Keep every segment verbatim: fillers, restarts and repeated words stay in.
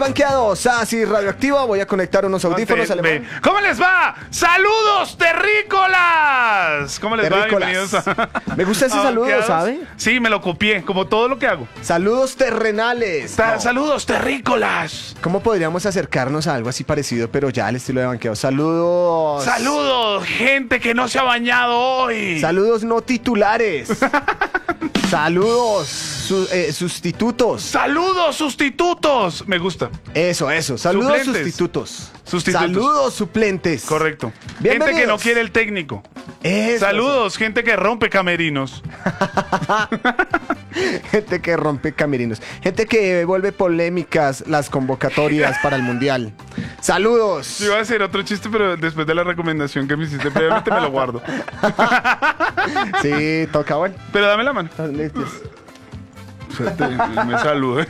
Banqueados, así radioactiva, voy a conectar unos audífonos. Ve. ¿Cómo les va? ¡Saludos, terrícolas! ¿Cómo les terrícolas. va? Bienvenidos a... Me gusta ese saludo, ¿sabe? Sí, me lo copié, como todo lo que hago. Saludos terrenales. Ta- no. Saludos, terrícolas. ¿Cómo podríamos acercarnos a algo así parecido, pero ya al estilo de Banqueados? Saludos. Saludos, gente que no se ha bañado hoy. Saludos no titulares. Saludos su, eh, sustitutos. Saludos, sustitutos. Me gusta. Eso, eso. Saludos Suplentes. sustitutos. Sustitutos. Saludos suplentes. Correcto. Gente Bienvenidos. que no quiere el técnico. Eso, Saludos, gente que rompe camerinos. Gente que rompe camerinos. Gente que vuelve polémicas las convocatorias para el Mundial. Saludos. Yo iba a hacer otro chiste, pero después de la recomendación que me hiciste previamente me lo guardo. Sí, toca, bueno. Pero dame la mano. Me saludo.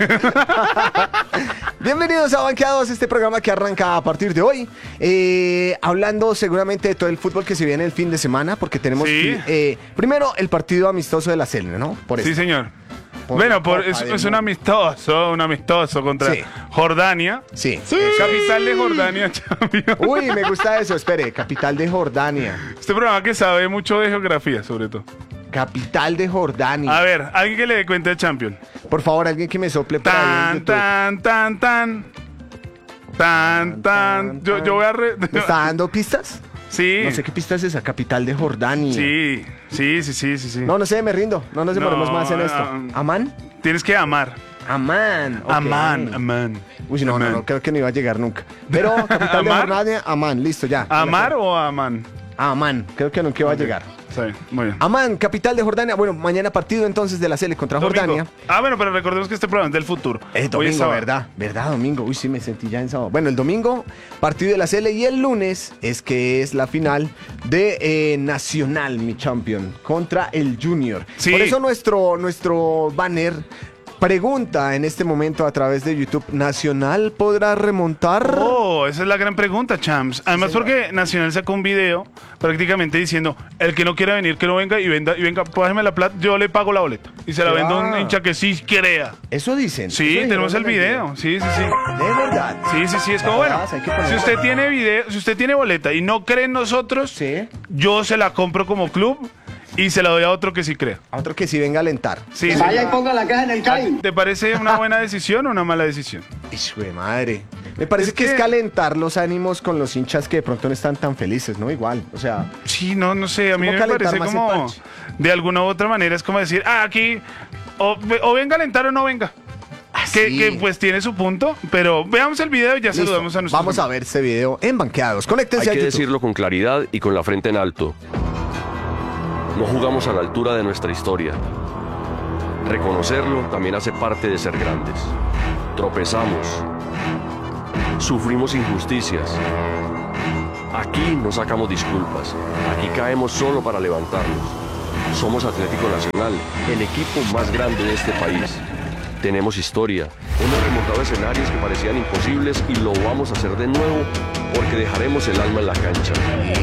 Bienvenidos a Banqueados, este programa que arranca a partir de hoy, eh, hablando seguramente de todo el fútbol que se viene el fin de semana, porque tenemos Sí. eh, primero el partido amistoso de la Selene, ¿no? Por Sí, esto. señor. Por bueno, la por, Copa es, del es un Mundo. amistoso, un amistoso contra Sí. Jordania. Sí. Capital de Jordania, champion. Uy, me gusta eso. Espere, capital de Jordania. Este programa que sabe mucho de geografía, sobre todo. Capital de Jordania. A ver, alguien que le dé cuenta de Champion. Por favor, alguien que me sople por ahí en Tan, YouTube. tan, tan, tan. Tan, tan. Yo, yo voy a... Re... ¿Me está dando pistas? Sí. No sé qué pista es esa, capital de Jordania. Sí, sí, sí, sí, sí, sí. No, no sé, me rindo. No nos demoremos No, más en esto. um, ¿Amán? Tienes que amar. Amán. ok. Amán, amán. Uy, no, no, Amán. no, creo que no iba a llegar nunca. Pero capital de ¿Amar? Jordania, Amán, listo, ya. ¿Amar o amán? Amán, creo que nunca iba a llegar. Sí, muy bien. Amán, capital de Jordania. Bueno, mañana partido entonces de la Sele contra Domingo. Jordania. Ah, bueno, pero recordemos que este programa es del futuro. Es Hoy domingo, sábado. ¿verdad? ¿Verdad, domingo? Uy, sí, me sentí ya en sábado. Bueno, el domingo, partido de la Sele y el lunes es que es la final de eh, Nacional, mi champion, contra el Junior. Sí. Por eso nuestro, nuestro banner pregunta en este momento a través de YouTube, ¿Nacional podrá remontar? Oh, esa es la gran pregunta, Champs. Además, señor. porque Nacional sacó un video prácticamente diciendo, el que no quiera venir, que no venga y venda, y venga, págame la plata, yo le pago la boleta. Y se la Ah. vendo a un hincha que sí crea. Eso dicen. Sí, eso tenemos el dijeron en video. Sí, sí, sí. De verdad. Sí, sí, sí, es como, bueno, Hay que ponerlo. si usted tiene video, si usted tiene boleta y no cree en nosotros, Sí. yo se la compro como club y se la doy a otro que sí crea. A otro que sí venga a alentar. Sí, sí. Vaya y ponga la caja en el CAI. ¿Te parece una buena decisión o una mala decisión? Hijo de madre. Me parece Es que, es que- calentar los ánimos con los hinchas que de pronto no están tan felices, ¿no? Igual, o sea, Sí, no, no sé, a mí ¿Cómo me calentar parece más el como, parche? de alguna u otra manera, es como decir, ah, aquí, o, o venga a alentar o no venga. Que, sí. que, pues tiene su punto, pero veamos el video y ya listo. saludamos a nuestros Vamos a amigos. ver este video en Banqueados. Conéctense Hay que a YouTube. decirlo con claridad y con la frente en alto. No jugamos a la altura de nuestra historia. Reconocerlo también hace parte de ser grandes. Tropezamos. Sufrimos injusticias. Aquí no sacamos disculpas. Aquí caemos solo para levantarnos. Somos Atlético Nacional, el equipo más grande de este país. Tenemos historia. Hemos remontado escenarios que parecían imposibles y lo vamos a hacer de nuevo porque dejaremos el alma en la cancha.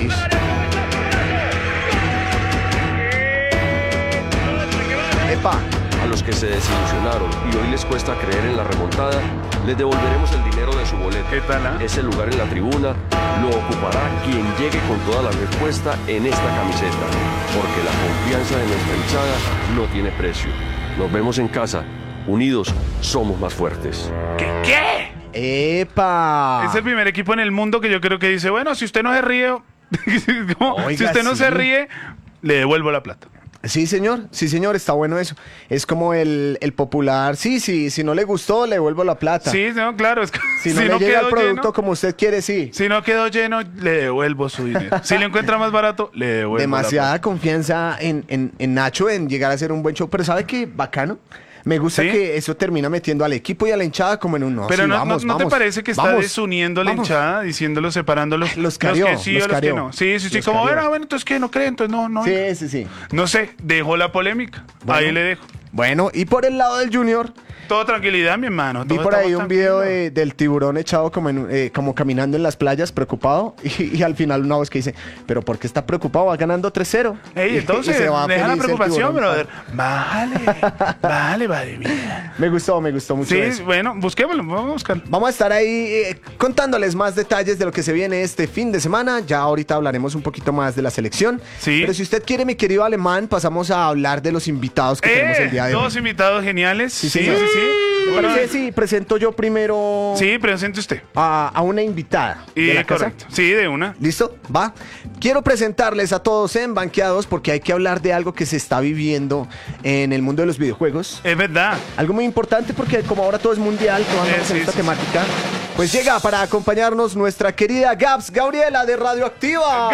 Epa, A los que se desilusionaron y hoy les cuesta creer en la remontada, les devolveremos el dinero de su boleto. ¿Qué tal, ah? Ese lugar en la tribuna lo ocupará quien llegue con toda la respuesta en esta camiseta, porque la confianza de nuestra hinchada no tiene precio. Nos vemos en casa. Unidos somos más fuertes. ¿Qué? ¿Qué? epa. Es el primer equipo en el mundo que yo creo que dice, bueno, si usted no se ríe, como, Oiga, si usted no sí. se ríe, le devuelvo la plata. Sí, señor, sí, señor, está bueno eso. Es como el, el popular, sí, sí, si no le gustó, le devuelvo la plata. Sí, no, claro. Es que, Si no le llega el quedó producto lleno, como usted quiere, sí. si no quedó lleno, le devuelvo su dinero. Si lo encuentra más barato, le devuelvo Demasiada la plata. confianza en, en, en Nacho en llegar a ser un buen show. Pero ¿sabe qué? Bacano. Me gusta ¿Sí? que eso termina metiendo al equipo y a la hinchada como en un no. Pero sí, no, vamos, no, ¿no te vamos, parece que está vamos, desuniendo a la vamos. hinchada, diciéndolos, separándolos? Los carió, que sí los o los carió. que no. Sí, sí, sí, Los como, carió. bueno, bueno, entonces que no creen, entonces no, no. Sí, sí, sí. No sé, dejó la polémica. Bueno. Ahí le dejo. Bueno, y por el lado del Junior, Todo tranquilidad, mi hermano. vi todo por ahí estamos un video tranquilos. de- del tiburón echado como, en, eh, como caminando en las playas, preocupado, y, y al final una voz que dice, ¿pero por qué está preocupado? Va ganando tres cero. Ey, Y- y entonces, se va deja la feliz el preocupación, tiburón. brother. Vale, vale, vale, mía. Me gustó, me gustó mucho Sí, eso. bueno, busquémoslo, vamos a buscarlo. Vamos a estar ahí eh, contándoles más detalles de lo que se viene este fin de semana. Ya ahorita hablaremos un poquito más de la selección. Sí. Pero si usted quiere, mi querido Alemán, pasamos a hablar de los invitados que tenemos el día de hoy. Dos invitados geniales. Sí, sí, sí. señor. sí. ¿Me Uno- parece si presento yo primero Sí, presente usted. a, a una invitada Y de la casa? correcto. Sí, de una. ¿Listo? Va. Quiero presentarles a todos en Banqueados porque hay que hablar de algo que se está viviendo en el mundo de los videojuegos. Es verdad. Algo muy importante porque como ahora todo es mundial, todos andamos Eh, sí, en esta sí, temática, pues llega para acompañarnos nuestra querida Gabs Gabriela de Radioactiva.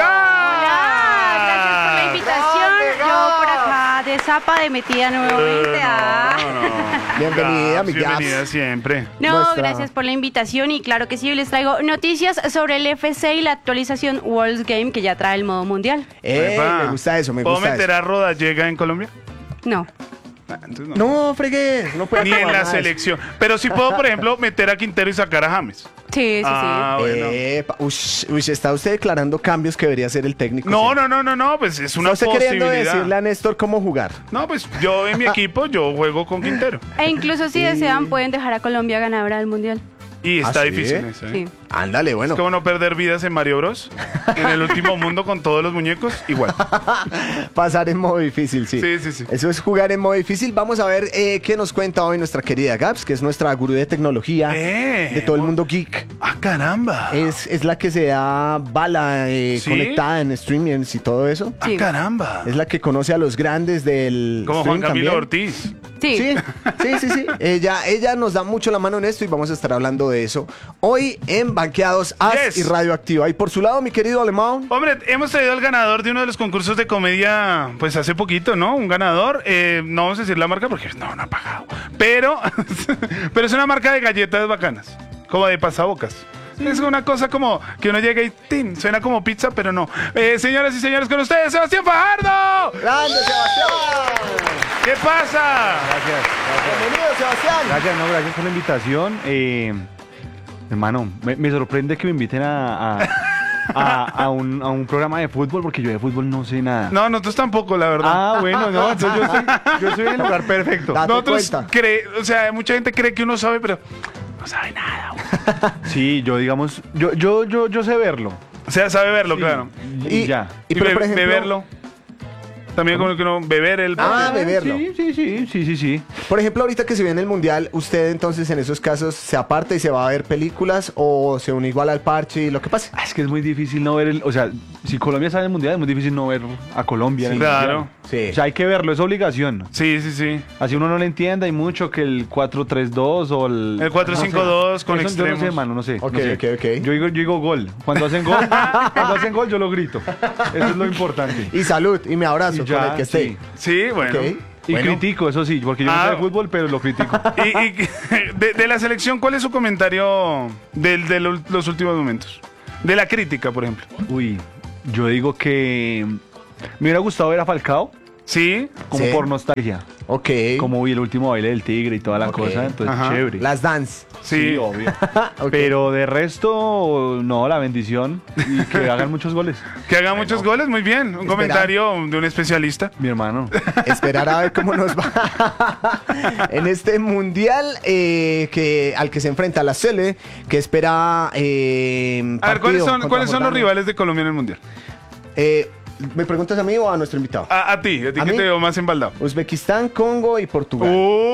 Hola, gracias por la invitación. Yo por acá de Zapa de metida nuevamente. Ah. No, no. Bienvenida, mi Gabs. Bienvenida siempre. No, Nuestra- gracias por la invitación y claro que sí, hoy les traigo noticias sobre el F C y la actualización World Game que ya trae el modo mundial. Eh, Epa. me gusta eso, me ¿Puedo gusta meter eso. a Roda Llega en Colombia? No. Ah, entonces no. No, fregué, no puedo Ni en acabar la nada de eso. selección. Pero sí puedo, por ejemplo, meter a Quintero y sacar a James. Sí, sí, Ah, bueno. Epa, ush, ush, está usted declarando cambios que debería hacer el técnico. No, sí. no, no, no, no, pues es una Está usted queriendo posibilidad. decirle a Néstor cómo jugar. No, pues yo en mi equipo yo juego con Quintero. sí. E incluso si desean pueden dejar a Colombia ganadora del mundial. Y está ¿Ah, sí? difícil eso, ¿eh? Sí. Ándale, bueno. Es como no perder vidas en Mario Bros. En el último mundo con todos los muñecos, igual. Pasar en modo difícil, sí. Sí, sí, sí. Eso es jugar en modo difícil. Vamos a ver eh, qué nos cuenta hoy nuestra querida Gabs, que es nuestra gurú de tecnología, Eh, de todo el mundo geek. ¡Ah, caramba! Es, es la que se da bala eh, ¿Sí? conectada en streamings y todo eso. ¡Ah, Sí. caramba! Es la que conoce a los grandes del Como Juan stream Camilo también. Ortiz. Sí. Sí, sí, sí, sí. Ella, ella nos da mucho la mano en esto y vamos a estar hablando de eso hoy en Banqueados As Yes. y Radioactiva. Y por su lado, mi querido Alemán. Hombre, hemos traído al ganador de uno de los concursos de comedia, pues hace poquito, ¿no? Un ganador, eh, no vamos a decir la marca porque no, no ha pagado. Pero, pero es una marca de galletas bacanas, como de pasabocas. Es una cosa como que uno llega y ¡tin! Suena como pizza, pero no. Eh, señoras y señores, con ustedes, Sebastián Fajardo. ¡Grande, Sebastián! ¿Qué pasa? Gracias, Bienvenido, Sebastián. gracias, no, gracias por la invitación. Eh, hermano, me, me sorprende que me inviten a, a, a- a un, a un programa de fútbol porque yo de fútbol no sé nada. No, nosotros tampoco, la verdad. Ah, bueno, no, entonces yo estoy, yo estoy en el lugar perfecto. Date Nosotros cuenta. cree, o sea, mucha gente cree que uno sabe, pero no sabe nada. güey. Sí, yo digamos, yo, yo, yo, yo sé verlo. O sea, sabe verlo, Sí, claro. Y, Y- ya. Y, Y, pero, be- por ejemplo, beberlo. También como que uno beber el Ah, partido. beberlo. Sí, sí, sí, sí, sí, sí. Por ejemplo, ahorita que se viene el mundial, ¿usted entonces en esos casos se aparta y se va a ver películas o se une igual al parche y lo que pase? Ah, es que es muy difícil no ver el, o sea, si Colombia sale en el mundial es muy difícil no ver a Colombia en el Claro. mundial. Sí. O sea, hay que verlo, es obligación. Sí, sí, sí. Así uno no le entienda, hay mucho que el cuatro tres dos o el... El cuatro cinco dos con Eso extremos. Yo no sé, hermano, no sé. Ok, no sé. ok, ok. Yo digo, yo digo gol. Cuando hacen gol, cuando hacen gol yo lo grito. Eso es lo importante. Y salud, y me abrazo Y ya, con el que esté. sí. Sí, bueno. Ok. Y Bueno. critico, eso sí, porque yo no Ah. sé de fútbol, pero lo critico. Y, y de, de la selección, ¿cuál es su comentario del- de, lo- los últimos momentos? De la crítica, por ejemplo. Uy, yo digo que me hubiera gustado ver a Falcao Sí. como Sí. por nostalgia. Ok. Como vi el último baile del tigre y toda la Ok. cosa, entonces Ajá. chévere. Las dance. Sí. Sí, obvio. Ok. Pero de resto, no, la bendición y que hagan muchos goles. Que haga muchos goles, muy bien. Un Esperar. comentario de un especialista. Mi hermano. Esperar a ver cómo nos va en este mundial eh, que, al que se enfrenta la Sele, que espera. Eh, A ver, ¿cuáles partido son, contra ¿cuáles son los Jordania. rivales de Colombia en el Mundial? Eh, ¿Me preguntas a mí o a nuestro invitado? A, a ti, a ti ¿A que mí? te veo más embaldado. Uzbekistán, Congo y Portugal.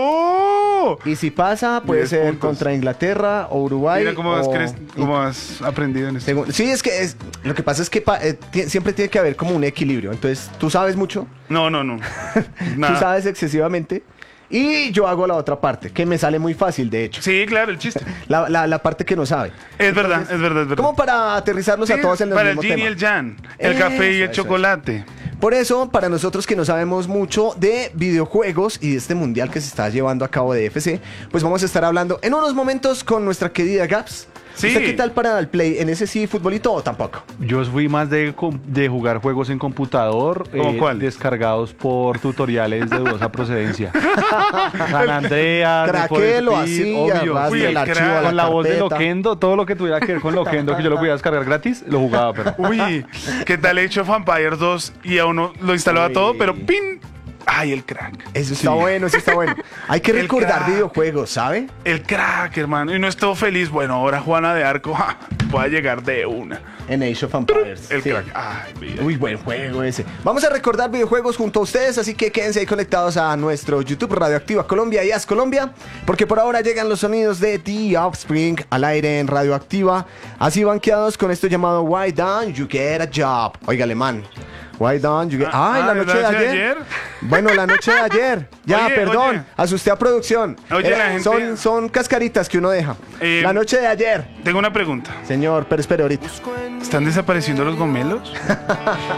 ¡Oh! Y si pasa, puede Diez ser puntos. contra Inglaterra o Uruguay. Mira cómo has, o- cre- cómo has aprendido en esto. Según- sí, es que es- lo que pasa es que pa- eh, ti- siempre tiene que haber como un equilibrio. Entonces, tú sabes mucho, No, no, no. tú Nada. sabes excesivamente. Y yo hago la otra parte, que me sale muy fácil, de hecho. Sí, claro, el chiste. La, la- la parte que no sabe. Es verdad, es verdad, es verdad. Como para aterrizarlos Sí, a todos en el para el mismo yin y tema. el yang, el café y Eso, el eso, chocolate. Por eso, para nosotros que no sabemos mucho de videojuegos y de este mundial que se está llevando a cabo de F C, pues vamos a estar hablando en unos momentos con nuestra querida Gabs Sí. ¿Usted qué tal para el Play? ¿En ese sí futbolito o tampoco? Yo fui más de, com- de jugar juegos en computador, ¿Cómo cuál? descargados por tutoriales de dudosa procedencia. San Andreas, Need for Craqué lo Speed, hacía, obvio. vas Uy, del el archivo crack. a la Con la voz de carpeta. Loquendo, todo lo que tuviera que ver con Loquendo, que yo lo podía descargar gratis, lo jugaba, pero... Uy, ¿qué tal Age of Empires dos? Y a uno lo instalaba Uy. todo, pero ¡pin! ¡Ay, el crack! Eso está bueno, eso está bueno. Hay que El recordar crack. videojuegos, ¿sabe? El crack, hermano. Y no estuvo feliz. Bueno, ahora Juana de Arco ja, va a llegar de una. En Age of Empires. El sí. crack. Ay, mira. Muy buen juego ese. Vamos a recordar videojuegos junto a ustedes, así que quédense ahí conectados a nuestro YouTube Radioactiva Colombia y As Colombia, porque por ahora llegan los sonidos de The Offspring al aire en Radioactiva, así banqueados con esto llamado Why Don't You Get a Job. Oiga, alemán. Why don't you get... Ah, ¡Ay, la ah, noche de ayer! Bueno, la noche de ayer. Ya, Oye, perdón. oye. Asusté a producción. Oye, Era- la gente- son, son cascaritas que uno deja. Eh, la noche de ayer. Tengo una pregunta. Señor, pero espere ahorita. ¿Están desapareciendo los gomelos?